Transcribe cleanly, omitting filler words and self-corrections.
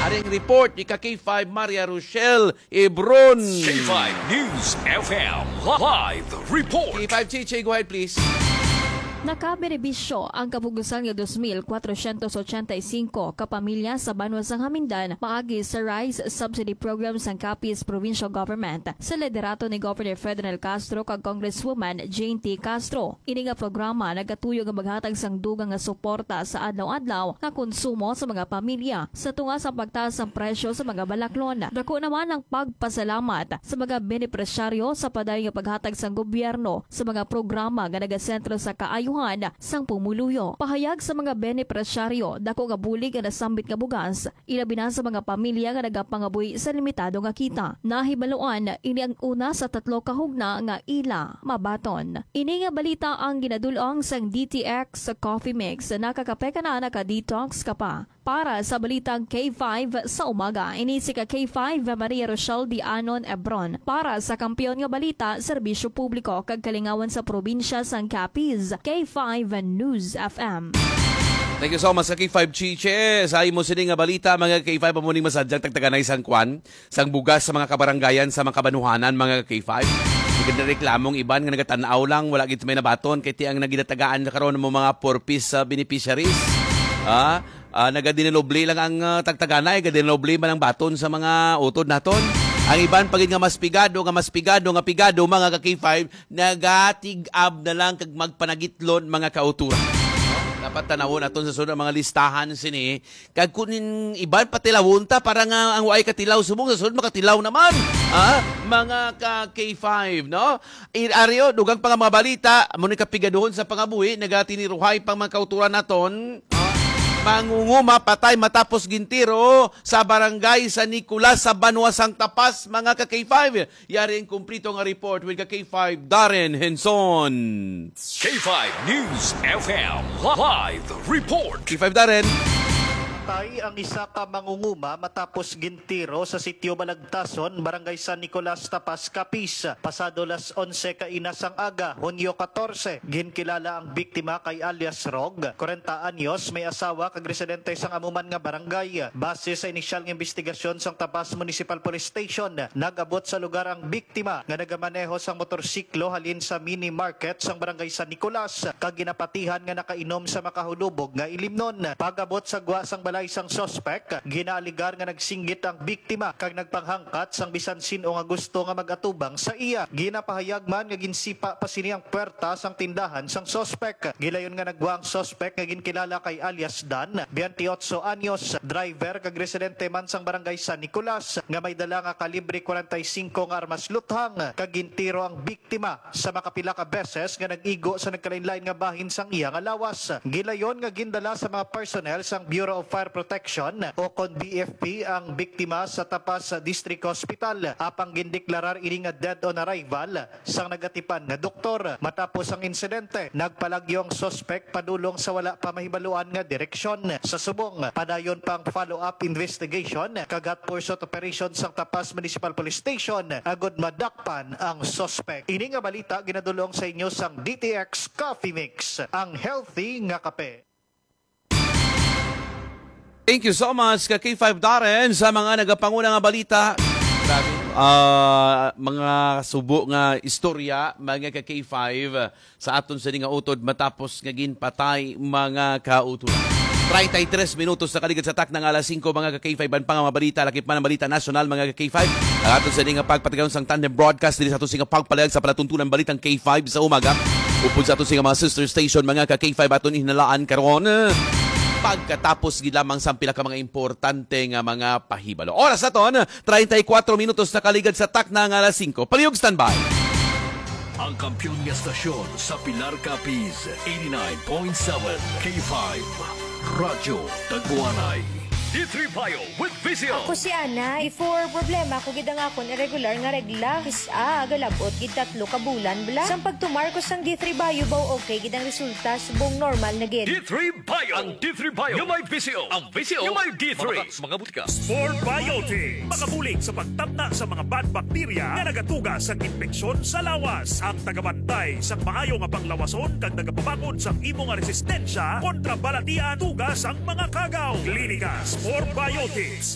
Aring report ni K5 Maria Rochelle Ebron. K5 News FM Live Report. K5 Chiche, go ahead please. Nakabenepisyo ang kapugusan ng 2,485 kapamilya sa Banwasang Hamindan paagi sa Rice Subsidy Program sang Capiz Provincial Government sa liderato ni Governor Ferdinand Castro kag Congresswoman Jane T. Castro. Ini nga programa nagatuyog ang maghatag sang dugang nga suporta sa adlaw-adlaw nga konsumo sa mga pamilya sa tunga sa pagtaas ng presyo sa mga balaklon. Dako naman ang pagpasalamat sa mga benepisyaryo sa paday nga paghatag sang gobyerno sa mga programa nga nagasentro sa kaayuhan sang pumuluyo. Pahayag sa mga benepisyaryo, dako nga bulig nga nasambit nga bugas, ilabi na sa mga pamilya nga nagapangabuhi sa limitado nga kita. Nahibaluan, ini ang una sa 3 kahugna nga ila mabaton. Ini nga balita ang ginadulong sang DTX Coffee Mix, nakakape ka na naka-detox ka pa. Para sa balitang K5 sa umaga, ini si K5 Maria Rochelle Dianon Ebron. Para sa kampiyon nga balita, serbisyo publiko kag kalingawan sa probinsya sang Capiz, K5 News FM. Thank you so much sa K5 Chiche. Sa imo sini nga balita, mga K5 pamuning masadyang tagtaganay sang kwan, sang bugas sa mga kabaranggayan sa mga kabanuhanan, mga K5. Maganda reklamong iban nga nagatanaw lang, wala gid may nabaton kay ti ang nagidatagaan karon mo mga purpose beneficiaries. Nagadinilobli lang ang tagtaganay, gadinilobli man ang baton sa mga utod naton. Ang iban pagid nga mas pigado, mga ka-K5, nagatig-ab na lang kag magpanagitlon mga kauturan. Dapat tanawon naton sa sunod mga listahan sini. Kag kunin iban patilawon ta para nga ang way katilaw subong sa sunod makatilaw naman. Mga ka-K5, no? Aryo dugang pa nga mga balita, amo ni kapigadohon sa pangabuhi, nagatiniruhay pang mga kauturan naton. Mangunguma patay matapos gintiro sa barangay sa Nicolas sa Banwasang Tapas, mga ka-K5. Yari ang kumplito nga report with ka-K5 Darren Henson. K5 News FM Live Report. K5 Darren. Patay ang isa ka mangunguma matapos gintiro sa sitio Balagtason, barangay San Nicolas, Tapas, Capiz. Pasado las 11 kainasang aga, Hunyo 14. Ginkilala ang biktima kay alias Rog, 40 anyos, may asawa kag residente sang amuman nga barangay. Base sa inisyal nga investigasyon sang Tapas Municipal Police Station, nagabot sa lugar ang biktima nga nagamaneho sang motorsiklo halin sa mini market sang barangay San Nicolas kag ginapatihan nga nakainom sa makahulubog nga ilimnon. Pagabot sa gwa sang isang sospek, ginaligar nga nagsinggit ang biktima kag nagpanghangkat sang bisan sino nga gusto nga magatubang sa iya. Ginapahayag man nga ginsipa pa sini ang puwerta sang tindahan sang sospek. Gilayon nga nagwa ang sospek nga ginkilala kay alias Dan, 28 anyos, driver kag residente man sang barangay San Nicolas, nga may dala nga kalibre 45 nga armas luthang. Kag gintiro ang biktima sa makapila ka beses nga nag-igo sa nagkalain-lain nga bahin sang iya nga lawas. Gilayon nga gindala sa mga personnel sang Bureau of Fire Protection o kon BFP ang biktima sa Tapas District Hospital. Apang gindeklarar ini nga dead on arrival sang nagatipan nga doktor. Matapos ang insidente, nagpalagyo ang suspect padulong sa wala pa mahibaluan nga direksyon. Sa subong, padayon pang follow-up investigation kagat pursuit operation sang Tapas Municipal Police Station agod madakpan ang suspect. Ini nga balita ginadulong sa inyo sang DTX Coffee Mix, ang healthy nga kape. Thank you so much ka K5 Darren sa mga nagapanguna nga balita. Grabe. Mga subo nga istorya, mga ka K5 sa aton sa nga utod matapos nga ginpatay mga kautulan. 33 minutos na kaligid sa tak ng alas 5 mga ka-K5 ang pang mga balita, lakip man ang balita nasyonal mga ka-K5. Ang aton sa nga pagpatigayon sang tandem broadcast dili sa aton nga pagpalayag sa palatuntunan balitang K5 sa umaga. Upod sa aton nga mga sister station mga ka-K5 aton hinalaan karon. Pagkatapos gilamang sa pila ka mga importante nga mga pahibalo. Oras naton 34 minutos na kaligid sa tak ng alas 5. Palihog standby. Ang kampiyon nga stasyon sa Pilar Capiz, 89.7 K5 Radyo Tagbuanay. D3 Bio with Visio. Ako si Ana. Before problema ko gidang akon irregular nga regla. Galabot gid 3 ka bulan bla. Sang pagtumarkos sang D3 Bio baw okay gidang resulta subong normal na gid. D3 Bio. Ang D3 Bio yung may Visio. Ang Visio yung may D3. Mga butika. Sport Biotics. Makabulig sa pagtabna sa mga bad bacteria na nagatuga sa infeksyon sa lawas. Ang tagabantay sa maayo nga panglawason kag nagapabakod sa imong resistensya kontra balatian tugas ang mga kagaw. Klinika Sport Biotics.